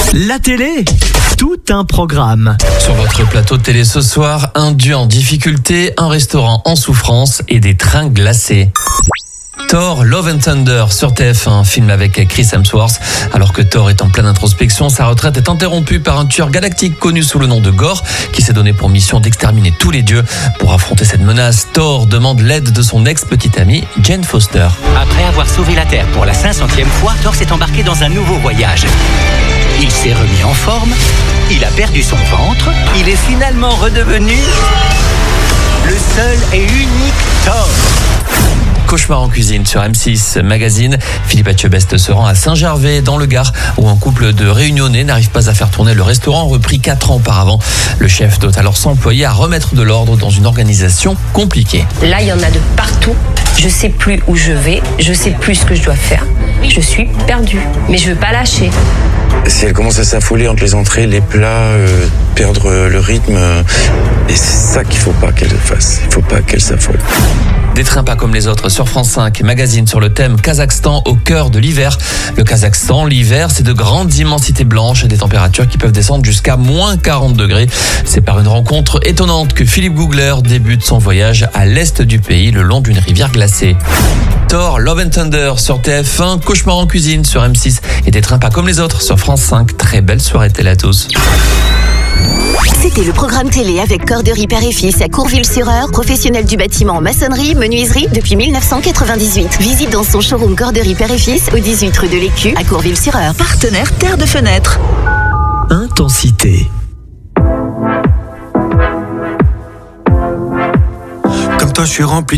La télé, tout un programme. Sur votre plateau de télé ce soir, un dieu en difficulté, un restaurant en souffrance et des trains glacés. Thor, Love and Thunder sur TF1, film avec Chris Hemsworth. Alors que Thor est en pleine introspection, sa retraite est interrompue par un tueur galactique connu sous le nom de Gore, qui s'est donné pour mission d'exterminer tous les dieux. Pour affronter cette menace, Thor demande l'aide de son ex-petite amie, Jane Foster. Après avoir sauvé la Terre pour la 500e fois, Thor s'est embarqué dans un nouveau voyage. Il s'est remis en forme, il a perdu son ventre, il est finalement redevenu le seul et unique Thor. Cauchemar en cuisine sur M6 Magazine. Philippe Etchebest se rend à Saint-Gervais dans le Gard où un couple de Réunionnais n'arrive pas à faire tourner le restaurant repris 4 ans auparavant. Le chef doit alors s'employer à remettre de l'ordre dans une organisation compliquée. Là, il y en a de partout. Je sais plus où je vais, je sais plus ce que je dois faire. Je suis perdue, mais je veux pas lâcher. Si elle commence à s'affoler entre les entrées, les plats, perdre le rythme, et c'est ça qu'il faut pas qu'elle fasse. Il faut pas qu'elle s'affole. Des trains pas comme les autres sur France 5 Magazine sur le thème Kazakhstan au cœur de l'hiver. Le Kazakhstan, l'hiver, c'est de grandes immensités blanches et des températures qui peuvent descendre jusqu'à moins 40 degrés. C'est par une rencontre étonnante que Philippe Googler débute son voyage à l'est du pays le long d'une rivière glacée. Thor, Love and Thunder sur TF1, Cauchemar en cuisine sur M6 et des trains pas comme les autres sur France 5. Très belle soirée télé à tous. C'était le programme télé avec Corderie Père et Fils à Courville-sur-Eure, professionnel du bâtiment en maçonnerie, menuiserie depuis 1998. Visite dans son showroom Corderie Père et Fils au 18 rue de l'Écu à Courville-sur-Eure. Partenaire Terre de Fenêtre. Intensité. Comme toi, je suis rempli